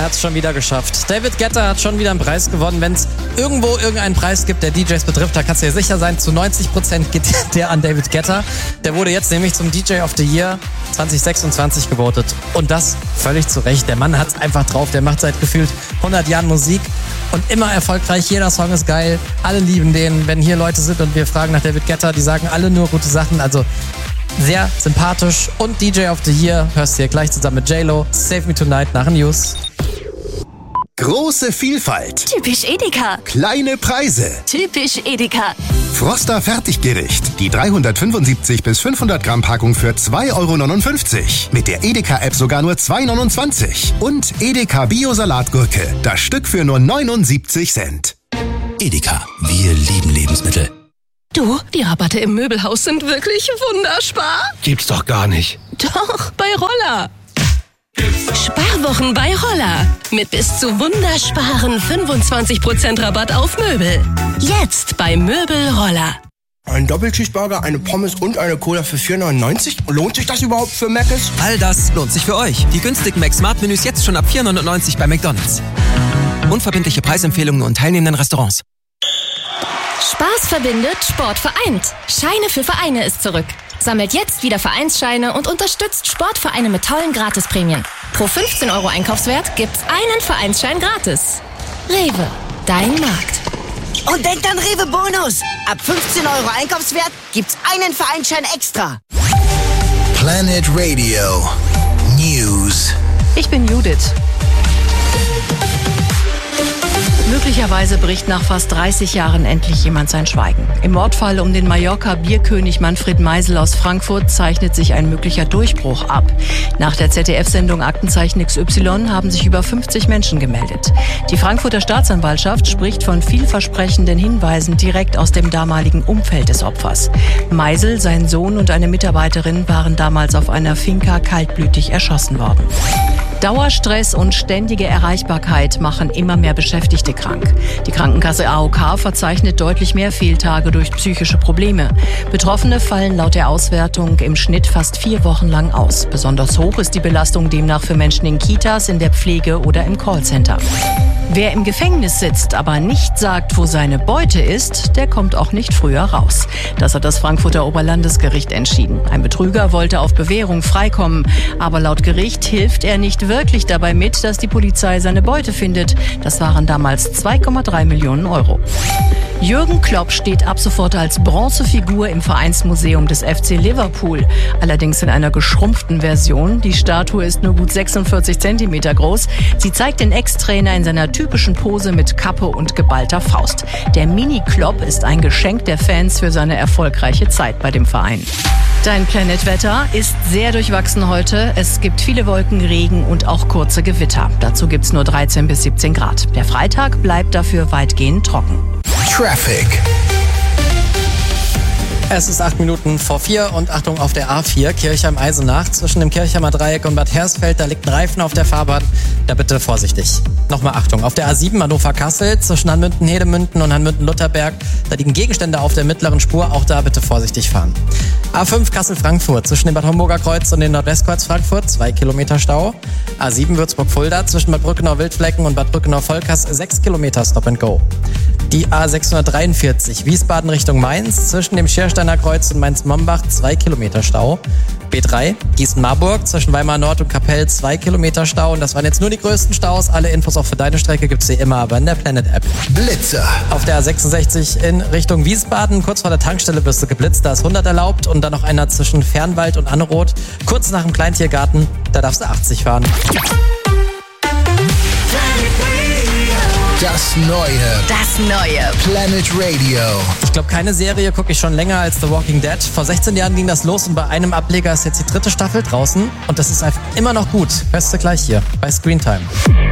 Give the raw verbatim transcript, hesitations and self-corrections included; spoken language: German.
hat es schon wieder geschafft. David Guetta hat schon wieder einen Preis gewonnen. Wenn es irgendwo irgendeinen Preis gibt, der D Js betrifft, da kannst du dir sicher sein, zu neunzig Prozent geht der an David Guetta. Der wurde jetzt nämlich zum D J of the Year zwanzig sechsundzwanzig gewotet. Und das völlig zu Recht. Der Mann hat's einfach drauf. Der macht seit gefühlt hundert Jahren Musik und immer erfolgreich. Jeder Song ist geil. Alle lieben den. Wenn hier Leute sind und wir fragen nach David Guetta, die sagen alle nur gute Sachen. Also sehr sympathisch und D J of the Year hörst du hier gleich zusammen mit J-Lo. Save Me Tonight nach den News. Große Vielfalt. Typisch Edeka. Kleine Preise. Typisch Edeka. Froster Fertiggericht. Die dreihundertfünfundsiebzig bis fünfhundert Gramm Packung für zwei Euro neunundfünfzig. Mit der Edeka-App sogar nur zwei Euro neunundzwanzig. Und Edeka Bio-Salatgurke. Das Stück für nur neunundsiebzig Cent. Edeka. Wir lieben Lebensmittel. Du, die Rabatte im Möbelhaus sind wirklich wunderspar. Gibt's doch gar nicht. Doch, bei Roller. Sparwochen bei Roller. Mit bis zu wundersparen fünfundzwanzig Prozent Rabatt auf Möbel. Jetzt bei Möbel Roller. Ein Doppelcheeseburger, eine Pommes und eine Cola für vier neunundneunzig? Lohnt sich das überhaupt für Mc's? All das lohnt sich für euch. Die günstigen Mac-Smart-Menüs jetzt schon ab vier neunundneunzig bei McDonald's. Unverbindliche Preisempfehlungen und teilnehmenden Restaurants. Spaß verbindet, Sport vereint. Scheine für Vereine ist zurück. Sammelt jetzt wieder Vereinsscheine und unterstützt Sportvereine mit tollen Gratisprämien. Pro fünfzehn Euro Einkaufswert gibt's einen Vereinsschein gratis. Rewe, dein Markt. Und denkt an Rewe Bonus. Ab fünfzehn Euro Einkaufswert gibt's einen Vereinsschein extra. Planet Radio News. Ich bin Judith. Möglicherweise bricht nach fast dreißig Jahren endlich jemand sein Schweigen. Im Mordfall um den Mallorca-Bierkönig Manfred Meisel aus Frankfurt zeichnet sich ein möglicher Durchbruch ab. Nach der Z D F-Sendung Aktenzeichen X Y haben sich über fünfzig Menschen gemeldet. Die Frankfurter Staatsanwaltschaft spricht von vielversprechenden Hinweisen direkt aus dem damaligen Umfeld des Opfers. Meisel, sein Sohn und eine Mitarbeiterin waren damals auf einer Finca kaltblütig erschossen worden. Dauerstress und ständige Erreichbarkeit machen immer mehr Beschäftigte krank. Die Krankenkasse A O K verzeichnet deutlich mehr Fehltage durch psychische Probleme. Betroffene fallen laut der Auswertung im Schnitt fast vier Wochen lang aus. Besonders hoch ist die Belastung demnach für Menschen in Kitas, in der Pflege oder im Callcenter. Wer im Gefängnis sitzt, aber nicht sagt, wo seine Beute ist, der kommt auch nicht früher raus. Das hat das Frankfurter Oberlandesgericht entschieden. Ein Betrüger wollte auf Bewährung freikommen, aber laut Gericht hilft er nicht wirklich dabei mit, dass die Polizei seine Beute findet. Das waren damals zwei Komma drei Millionen Euro. Jürgen Klopp steht ab sofort als Bronzefigur im Vereinsmuseum des F C Liverpool. Allerdings in einer geschrumpften Version. Die Statue ist nur gut sechsundvierzig Zentimeter groß. Sie zeigt den Ex-Trainer in seiner typischen Pose mit Kappe und geballter Faust. Der Mini-Klopp ist ein Geschenk der Fans für seine erfolgreiche Zeit bei dem Verein. Dein Planet-Wetter ist sehr durchwachsen heute. Es gibt viele Wolken, Regen und auch kurze Gewitter. Dazu gibt's nur dreizehn bis siebzehn Grad. Der Freitag bleibt dafür weitgehend trocken. Traffic. Es ist acht Minuten vor vier und Achtung auf der A vier, Kirchheim-Eisenach. Zwischen dem Kirchheimer Dreieck und Bad Hersfeld, da liegt ein Reifen auf der Fahrbahn. Da bitte vorsichtig. Nochmal Achtung, auf der A sieben Hannover-Kassel, zwischen Hanmünden-Hedemünden und Hanmünden-Lutherberg, da liegen Gegenstände auf der mittleren Spur. Auch da bitte vorsichtig fahren. A fünf Kassel-Frankfurt, zwischen dem Bad Homburger Kreuz und dem Nordwestkreuz Frankfurt, zwei Kilometer Stau. A sieben Würzburg-Fulda, zwischen Bad Brückenau-Wildflecken und Bad Brückenau-Volkers, sechs Kilometer Stop and Go. Die A sechshundertdreiundvierzig, Wiesbaden Richtung Mainz, zwischen dem Schiersteiner Kreuz und Mainz-Mombach, zwei Kilometer Stau. B drei, Gießen-Marburg, zwischen Weimar Nord und Kapell, zwei Kilometer Stau. Und das waren jetzt nur die größten Staus. Alle Infos auch für deine Strecke gibt's hier immer aber in der Planet-App. Blitzer. Auf der A sechsundsechzig in Richtung Wiesbaden, kurz vor der Tankstelle wirst du geblitzt. Da ist hundert erlaubt und dann noch einer zwischen Fernwald und Anroth. Kurz nach dem Kleintiergarten, da darfst du achtzig fahren. Das Neue. Das Neue. Planet Radio. Ich glaube, keine Serie gucke ich schon länger als The Walking Dead. Vor sechzehn Jahren ging das los und bei einem Ableger ist jetzt die dritte Staffel draußen. Und das ist einfach immer noch gut. Hörst du gleich hier bei Screentime.